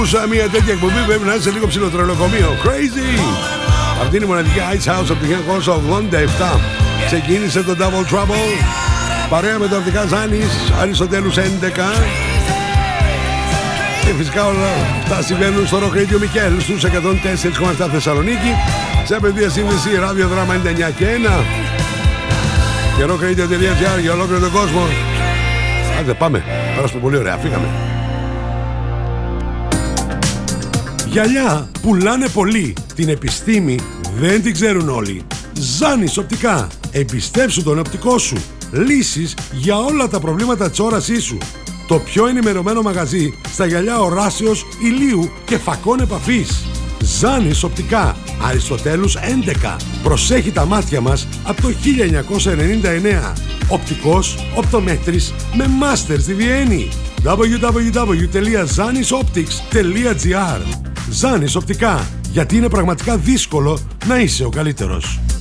Μια τέτοια εκπομπή πρέπει να είσαι λίγο ψιλοτρελοκομείο. Crazy! Αυτή είναι η μοναδική Ice House από το 1987. Ξεκίνησε το Double Trouble. Παρέα με το Αυτικά Ζάνης, Αριστοτέλους 11. Και φυσικά όλα αυτά συμβαίνουν στο Rock Radio Μικέλ στους 104,7 Θεσσαλονίκη. Σε απευθεία σύνδεση ραδιοδράμα 99 και 1. Και rockradio.gr για ολόκληρο τον κόσμο. Άντε πάμε, πέρασαμε πολύ ωραία, φύγαμε. Γυαλιά πουλάνε πολύ. Την επιστήμη δεν την ξέρουν όλοι. Ζάνης Οπτικά. Εμπιστεύσου τον οπτικό σου. Λύσεις για όλα τα προβλήματα της όρασής σου. Το πιο ενημερωμένο μαγαζί στα γυαλιά οράσεως, ηλίου και φακών επαφής. Ζάνης Οπτικά. Αριστοτέλους 11. Προσέχει τα μάτια μας από το 1999. Οπτικός, οπτομέτρης με μάστερ στη Βιέννη. www.zanisoptics.gr. Ζάνης Οπτικά. Γιατί είναι πραγματικά δύσκολο να είσαι ο καλύτερος.